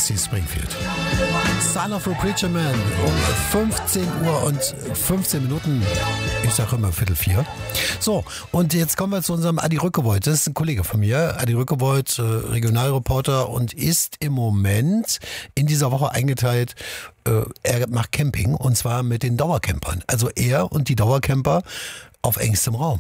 Dusty Springfield. Son of a Preacher Man um 15 Uhr und 15 Minuten. Ich sage immer 3:45. So, und jetzt kommen wir zu unserem Adi Rückewold. Das ist ein Kollege von mir. Adi Rückewold, Regionalreporter, und ist im Moment in dieser Woche eingeteilt. Er macht Camping, und zwar mit den Dauercampern. Also er und die Dauercamper auf engstem Raum.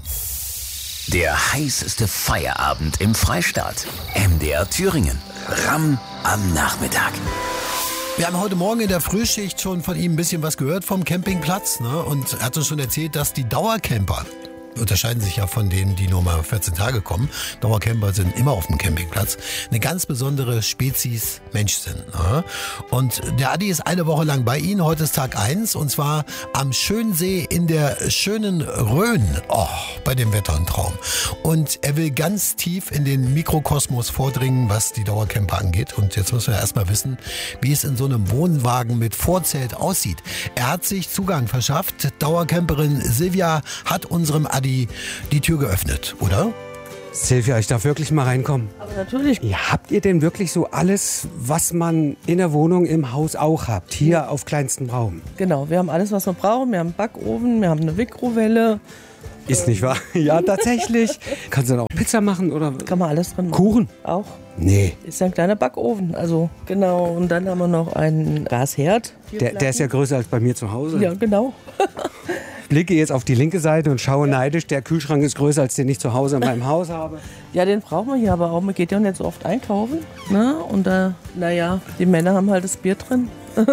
Der heißeste Feierabend im Freistaat. MDR Thüringen. Ramm am Nachmittag. Wir haben heute Morgen in der Frühschicht schon von ihm ein bisschen was gehört vom Campingplatz, ne? Und er hat uns schon erzählt, dass die Dauercamper unterscheiden sich ja von denen, die nur mal 14 Tage kommen. Dauercamper sind immer auf dem Campingplatz. Eine ganz besondere Spezies Mensch sind. Ne? Und der Adi ist eine Woche lang bei Ihnen. Heute ist Tag 1, und zwar am Schönsee in der schönen Rhön. Oh, bei dem Wetter ein Traum. Und er will ganz tief in den Mikrokosmos vordringen, was die Dauercamper angeht. Und jetzt müssen wir erstmal wissen, wie es in so einem Wohnwagen mit Vorzelt aussieht. Er hat sich Zugang verschafft. Dauercamperin Silvia hat unserem Adi die Tür geöffnet, oder? Silvia, ich darf wirklich mal reinkommen. Aber natürlich. Ja, habt ihr denn wirklich so alles, was man in der Wohnung, im Haus auch habt? Hier auf kleinstem Raum? Genau, wir haben alles, was wir brauchen. Wir haben einen Backofen, wir haben eine Mikrowelle. Ist nicht wahr? Ja, tatsächlich. Kannst du dann auch Pizza machen oder Kann man alles drin machen. Kuchen? Auch. Nee. Ist ja ein kleiner Backofen. Also genau. Und dann haben wir noch einen Gasherd. Der ist ja größer als bei mir zu Hause. Ja, genau. Ich blicke jetzt auf die linke Seite und schaue neidisch. Der Kühlschrank ist größer, als den ich zu Hause in meinem Haus habe. Ja, den brauchen wir hier aber auch. Man geht ja nicht so oft einkaufen. Ne? Und da, die Männer haben halt das Bier drin.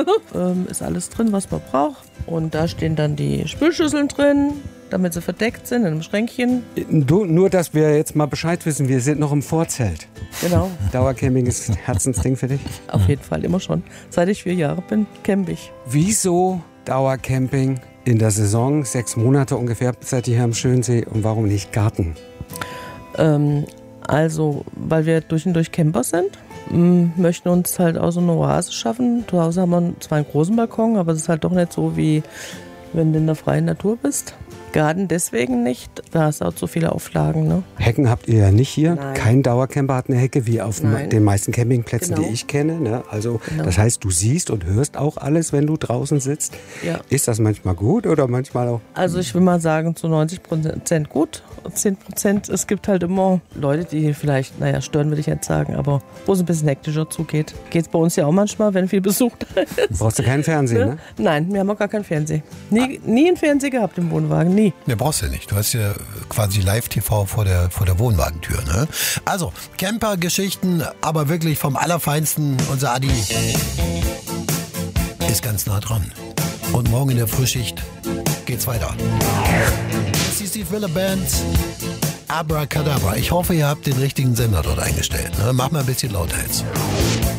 Ist alles drin, was man braucht. Und da stehen dann die Spülschüsseln drin, damit sie verdeckt sind in einem Schränkchen. Nur, dass wir jetzt mal Bescheid wissen, wir sind noch im Vorzelt. Genau. Dauercamping ist ein Herzensding für dich? Auf jeden Fall, immer schon. Seit ich 4 Jahre bin, campe ich. Wieso Dauercamping in der Saison? 6 Monate ungefähr seid ihr hier am Schönsee. Und warum nicht Garten? Also, weil wir durch und durch Camper sind, möchten uns halt auch so eine Oase schaffen. Zu Hause haben wir zwar einen großen Balkon, aber es ist halt doch nicht so, wie wenn du in der freien Natur bist. Garten deswegen nicht, da hast du auch zu viele Auflagen. Ne? Hecken habt ihr ja nicht hier. Nein. Kein Dauercamper hat eine Hecke, wie auf Nein. den meisten Campingplätzen, Genau. die ich kenne. Ne? Also Genau. das heißt, du siehst und hörst auch alles, wenn du draußen sitzt. Ja. Ist das manchmal gut oder manchmal auch? Also ich will mal sagen, zu 90% gut, 10%. Es gibt halt immer Leute, die vielleicht, stören will ich jetzt sagen, aber wo es ein bisschen hektischer zugeht. Geht es bei uns ja auch manchmal, wenn viel Besuch da ist. Brauchst du keinen Fernseher, ne? Nein, wir haben auch gar keinen Fernseher. Nie einen Fernseher gehabt im Wohnwagen, nie. Ne, brauchst du nicht. Du hast ja quasi Live-TV vor der Wohnwagentür. Ne? Also, Camper-Geschichten, aber wirklich vom Allerfeinsten. Unser Adi ist ganz nah dran. Und morgen in der Frühschicht geht's weiter. Das ist die Steve Miller Band. Abracadabra. Ich hoffe, ihr habt den richtigen Sender dort eingestellt. Ne? Mach mal ein bisschen lauter jetzt.